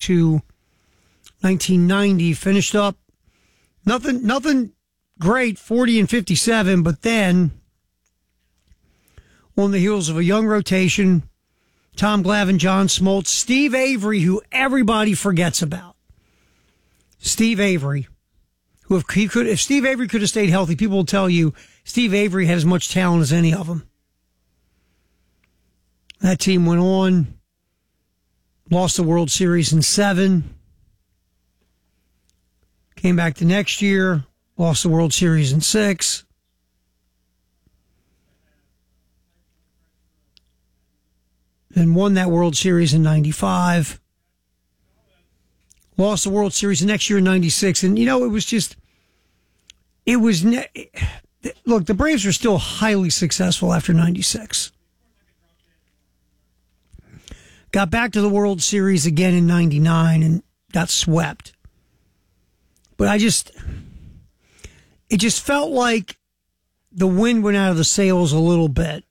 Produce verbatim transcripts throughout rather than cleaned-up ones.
to nineteen ninety. Finished up nothing, nothing great, forty and fifty-seven, but then on the heels of a young rotation, Tom Glavine, John Smoltz, Steve Avery, who everybody forgets about. Steve Avery, who if he could, if Steve Avery could have stayed healthy, people will tell you Steve Avery had as much talent as any of them. That team went on, lost the World Series in seven, came back the next year, lost the World Series in six. Then won that World Series in ninety-five. Lost the World Series the next year in ninety-six. And, you know, it was just, it was, ne- look, the Braves were still highly successful after ninety-six. Got back to the World Series again in ninety-nine and got swept. But I just, it just felt like the wind went out of the sails a little bit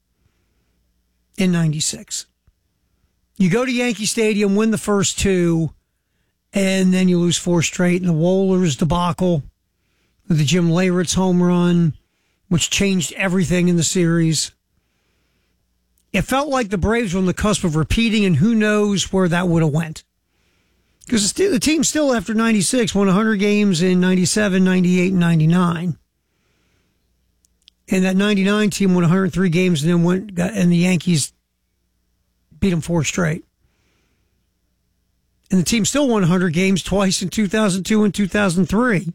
in ninety-six. You go to Yankee Stadium, win the first two, and then you lose four straight. And the Wohlers debacle, the Jim Leyritz home run, which changed everything in the series. It felt like the Braves were on the cusp of repeating, and who knows where that would have went. Because the team still, after ninety-six, won one hundred games in ninety-seven, ninety-eight, and ninety-nine. And that ninety-nine team won one hundred three games and then went, got, and the Yankees beat them four straight. And the team still won one hundred games twice in two thousand two and two thousand three.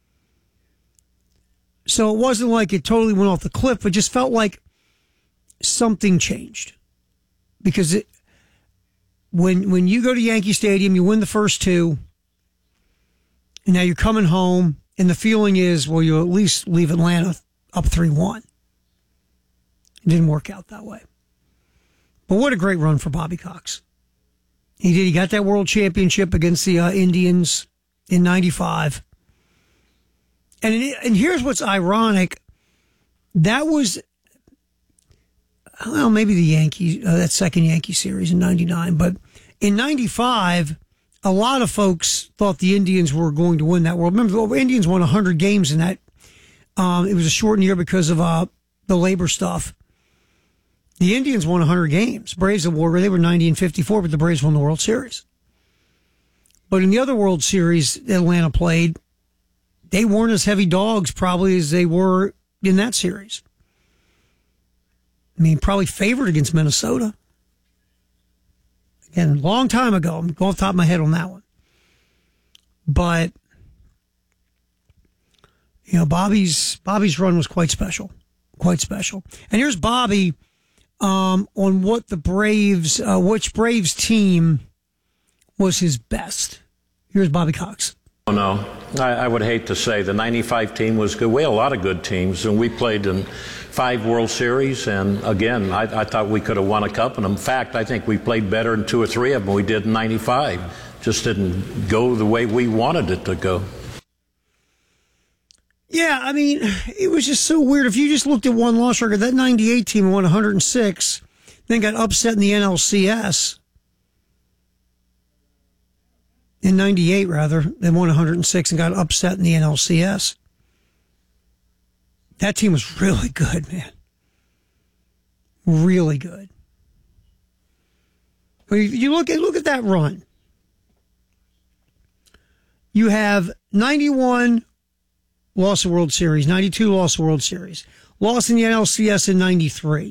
So it wasn't like it totally went off the cliff. It just felt like something changed. Because it, when when you go to Yankee Stadium, you win the first two, and now you're coming home, and the feeling is, well, you at least leave Atlanta up three one. It didn't work out that way. But what a great run for Bobby Cox. He did. He got that world championship against the uh, Indians in ninety-five. And it, and here's what's ironic. That was, well, maybe the Yankees, uh, that second Yankee series in ninety-nine. But in ninety-five, a lot of folks thought the Indians were going to win that world. Remember, the Indians won one hundred games in that. Um, it was a shortened year because of uh, the labor stuff. The Indians won one hundred games. Braves were, they were ninety and fifty-four, but the Braves won the World Series. But in the other World Series Atlanta played, they weren't as heavy dogs probably as they were in that series. I mean, probably favored against Minnesota. Again, a long time ago. I'm going off the top of my head on that one. But, you know, Bobby's Bobby's run was quite special. Quite special. And here's Bobby um, on what the Braves, uh, which Braves team was his best. Here's Bobby Cox. Oh, no, I, I would hate to say the ninety-five team was good. We had a lot of good teams, and we played in five World Series. And again, I, I thought we could have won a cup. And in fact, I think we played better in two or three of them we did in ninety-five. Just didn't go the way we wanted it to go. Yeah, I mean, it was just so weird. If you just looked at one loss record, that ninety-eight team won one hundred six, then got upset in the N L C S. In ninety-eight, rather, they won one hundred six and got upset in the N L C S. That team was really good, man. Really good. You look at look at that run. You have ninety-one lost the World Series, ninety-two lost the World Series, lost in the N L C S in ninety-three.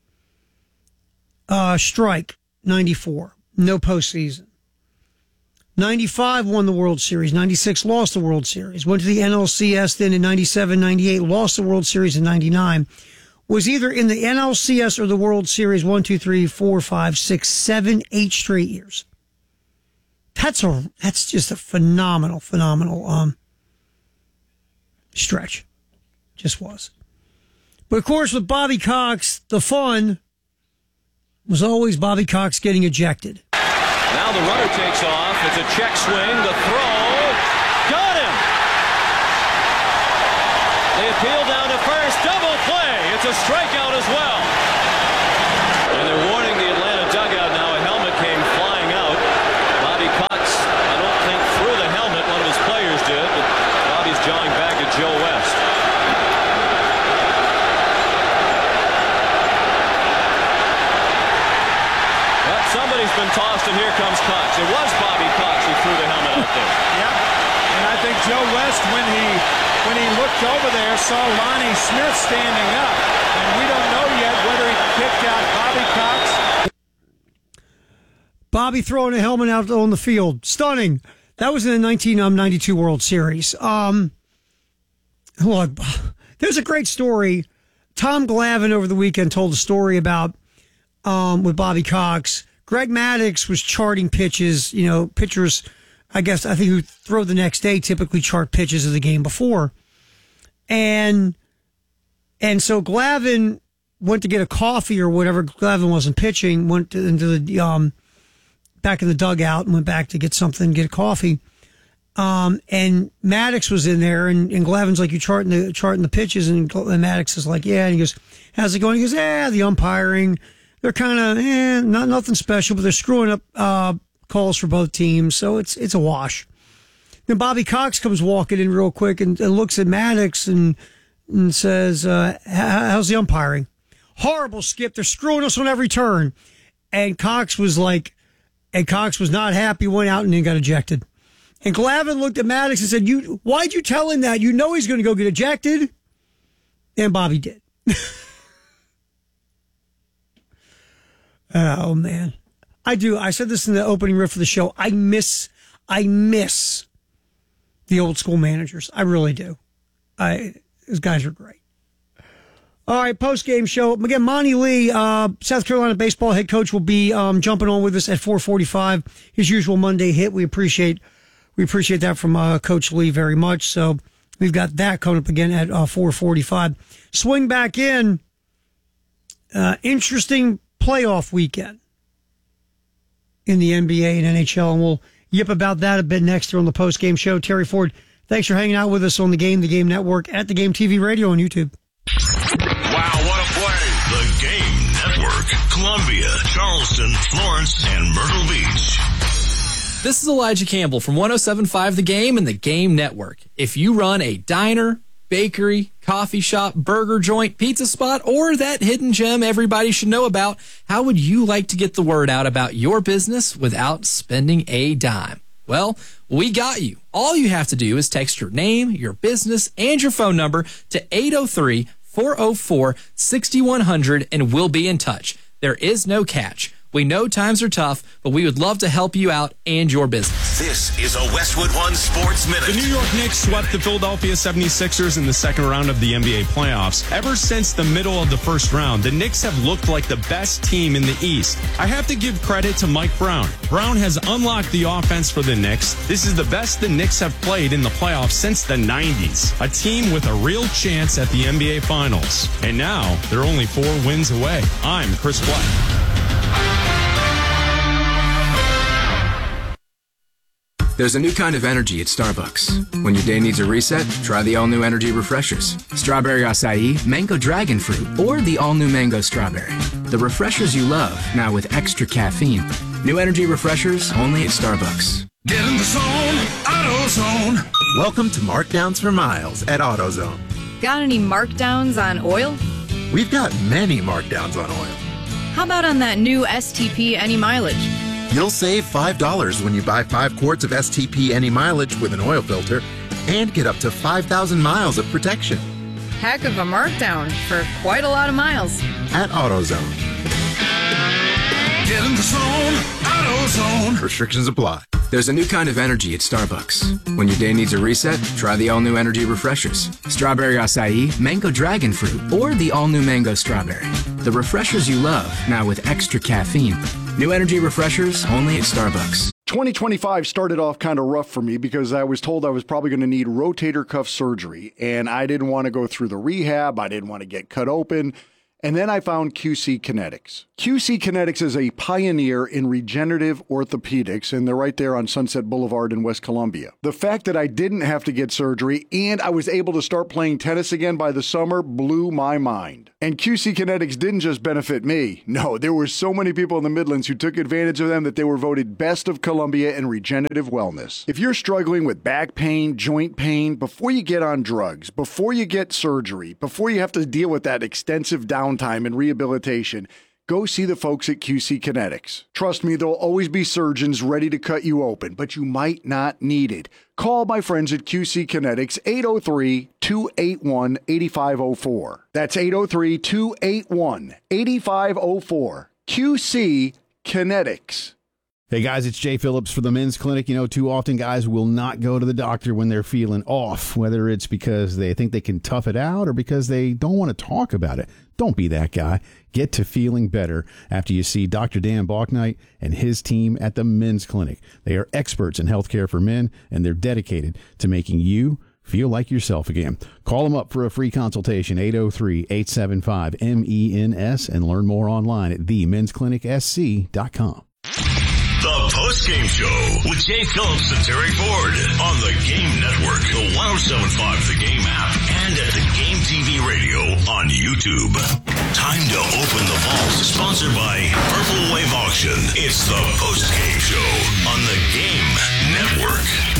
Uh, strike, ninety-four, no postseason. ninety-five won the World Series, ninety-six lost the World Series, went to the N L C S then in ninety-seven, ninety-eight, lost the World Series in ninety-nine, was either in the N L C S or the World Series one, two, three, four, five, six, seven, eight straight years. That's a that's just a phenomenal, phenomenal um stretch. Just was. But of course, with Bobby Cox, the fun was always Bobby Cox getting ejected. Now the runner takes off. It's a check swing. The throw. Got him. They appeal down to first. Double play. It's a strikeout as well. And they're warning the Atlanta dugout now. A helmet came flying out. Bobby Cox looked over there, saw Lonnie Smith standing up, and we don't know yet whether he kicked out Bobby Cox. Bobby throwing a helmet out on the field. Stunning. That was in the nineteen ninety-two World Series. Um, look, there's a great story. Tom Glavine over the weekend told a story about um, with Bobby Cox. Greg Maddux was charting pitches. You know, pitchers, I guess, I think who throw the next day typically chart pitches of the game before. And and so Glavine went to get a coffee or whatever. Glavine wasn't pitching, went to, into the um, back in the dugout and went back to get something, get a coffee. Um, and Maddux was in there, and, and Glavine's like, you charting the charting the pitches, and, and Maddux is like, yeah. And he goes, how's it going? He goes, yeah, the umpiring, they're kind of eh, not nothing special, but they're screwing up uh, calls for both teams, so it's it's a wash. Then Bobby Cox comes walking in real quick and, and looks at Maddux and and says, uh, how's the umpiring? Horrible, Skip. They're screwing us on every turn. And Cox was like, and Cox was not happy, went out and then got ejected. And Glavine looked at Maddux and said, "You, why'd you tell him that? You know he's going to go get ejected." And Bobby did. Oh, man. I do. I said this in the opening riff of the show. I miss, I miss the old school managers. I really do. I, those guys are great. All right, post-game show. Again, Monty Lee, uh, South Carolina baseball head coach, will be um, jumping on with us at four forty-five, his usual Monday hit. We appreciate we appreciate that from uh, Coach Lee very much. So we've got that coming up again at uh, four forty-five. Swing back in. Uh, interesting playoff weekend in the N B A and N H L, and we'll yip about that a bit next here on the post-game show. Terry Ford, thanks for hanging out with us on the Game, the Game Network, at the Game T V Radio on YouTube. Wow, what a play. The Game Network. Columbia, Charleston, Florence, and Myrtle Beach. This is Elijah Campbell from one oh seven point five The Game and the Game Network. If you run a diner, bakery, coffee shop, burger joint, pizza spot, or that hidden gem everybody should know about, how would you like to get the word out about your business without spending a dime? Well, we got you. All you have to do is text your name, your business, and your phone number to eight oh three, four oh four, six one zero zero and we'll be in touch. There is no catch. We know times are tough, but we would love to help you out and your business. This is a Westwood One Sports Minute. The New York Knicks swept the Philadelphia seventy-sixers in the second round of the N B A playoffs. Ever since the middle of the first round, the Knicks have looked like the best team in the East. I have to give credit to Mike Brown. Brown has unlocked the offense for the Knicks. This is the best the Knicks have played in the playoffs since the nineties. A team with a real chance at the N B A Finals. And now, they're only four wins away. I'm Chris Black. There's a new kind of energy at Starbucks. When your day needs a reset, try the all-new energy refreshers. Strawberry acai, mango dragon fruit, or the all-new mango strawberry. The refreshers you love, now with extra caffeine. New energy refreshers, only at Starbucks. Get in the zone, AutoZone. Welcome to Markdowns for Miles at AutoZone. Got any markdowns on oil? We've got many markdowns on oil. How about on that new S T P Any Mileage? You'll save five dollars when you buy five quarts of S T P Any Mileage with an oil filter and get up to five thousand miles of protection. Heck of a markdown for quite a lot of miles. At AutoZone. Get in the zone, AutoZone. Restrictions apply. There's a new kind of energy at Starbucks. When your day needs a reset, try the all-new energy refreshers. Strawberry acai, mango dragon fruit, or the all-new mango strawberry. The refreshers you love, now with extra caffeine. New energy refreshers, only at Starbucks. twenty twenty-five started off kind of rough for me because I was told I was probably going to need rotator cuff surgery, and I didn't want to go through the rehab. I didn't want to get cut open. And then I found Q C Kinetics. Q C Kinetics is a pioneer in regenerative orthopedics, and they're right there on Sunset Boulevard in West Columbia. The fact that I didn't have to get surgery and I was able to start playing tennis again by the summer blew my mind. And Q C Kinetics didn't just benefit me. No, there were so many people in the Midlands who took advantage of them that they were voted best of Columbia in regenerative wellness. If you're struggling with back pain, joint pain, before you get on drugs, before you get surgery, before you have to deal with that extensive downtime and rehabilitation, go see the folks at Q C Kinetics. Trust me, there'll always be surgeons ready to cut you open, but you might not need it. Call my friends at Q C Kinetics, eight oh three, two eight one, eight five oh four. That's eight oh three, two eight one, eight five oh four. Q C Kinetics. Hey guys, it's Jay Phillips for the Men's Clinic. You know, too often guys will not go to the doctor when they're feeling off, whether it's because they think they can tough it out or because they don't want to talk about it. Don't be that guy. Get to feeling better after you see Doctor Dan Balknight and his team at the Men's Clinic. They are experts in healthcare for men, and they're dedicated to making you feel like yourself again. Call them up for a free consultation, eight oh three, eight seven five, M E N S, and learn more online at the men's clinic s c dot com. The Post-Game Show with Jay Phillips and Terry Ford on the Game Network, the one oh seven point five The Game app, and at the Game T V radio on YouTube. Time to open the vault. Sponsored by Purple Wave Auction. It's the Post-Game Show on the Game Network.